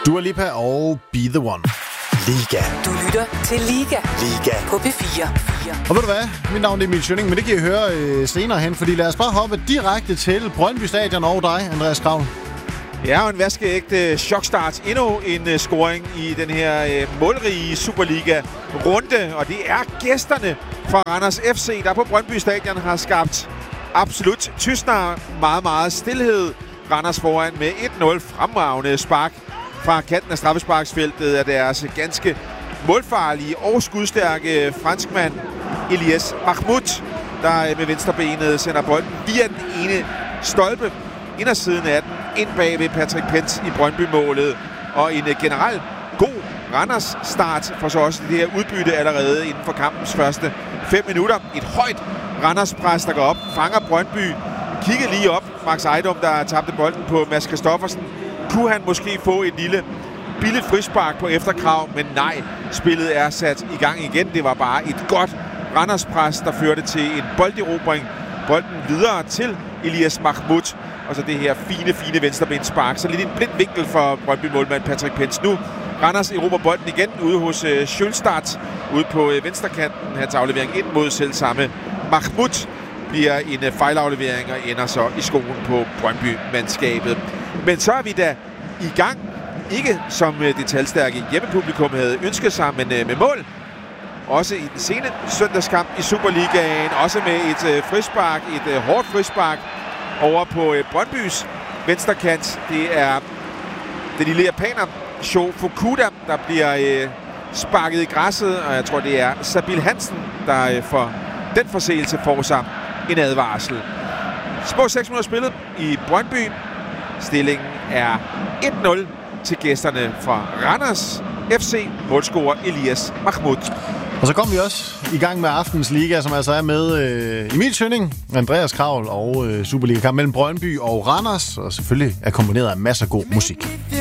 Dua Lipa og Be The One. Liga. Du lytter til Liga. Liga. På P4. Og ved du hvad? Mit navn er Emil Schønning, men det kan I høre senere hen, fordi lad os bare hoppe direkte til Brøndby Stadion og dig, Andreas Kravl. Ja, og en vaskeægte chokstart. Endnu en scoring i den her målrige Superliga-runde. Og det er gæsterne fra Randers FC, der på Brøndby Stadion har skabt absolut tystner, meget stilhed. Randers foran med 1-0 fremragende spark fra kanten af straffesparksfeltet af deres ganske målfarlige og skudstærke franskmand Elias Mahmoud, der med venstrebenet sender bolden via den ene stolpe indersiden af den ind bag ved Patrick Pence i Brøndby-målet. Og en generelt god Randers start for så også det her udbytte allerede inden for kampens første 5 minutter. Et højt Randers pres, der går op, fanger Brøndby. Kigger lige op. Max Ejdom, der tabte bolden på Mads Christoffersen. Kunne han måske få et lille billigt frispark på efterkrav, men nej, spillet er sat i gang igen. Det var bare et godt Randers pres, der førte til en bolderobring. Bolden videre til Elias Mahmoud. Og så det her fine venstrebenspark. Så lidt en blind vinkel for Brøndby-målmand Patrick Pence. Nu Randers erobrer bolden igen ude hos Sjølstad ude på venstrekanten. Hans aflevering ind mod selvsamme Mahmoud bliver en fejlaflevering og ender så i skoen på Brøndby-mandskabet. Men så er vi da i gang. Ikke som det talstærke hjemmepublikum havde ønsket sig, men med mål. Også i den sene søndagskamp i Superligaen. Også med et frispark, et hårdt frispark over på Brøndbys venstrekant. Det er den lille japaner, Sho Fukuda, der bliver sparket i græsset. Og jeg tror, det er Sabil Hansen, der for den forseelse får sig en advarsel. Små 6 minutter spillet i Brøndby. Stillingen er 1-0 til gæsterne fra Randers FC. Målscorer Elias Mahmoud. Og så kommer vi også i gang med aftens liga, som altså er med Emil Schønning, Andreas Kravl og Superliga-kamp mellem Brøndby og Randers. Og selvfølgelig er kombineret af masser af god musik.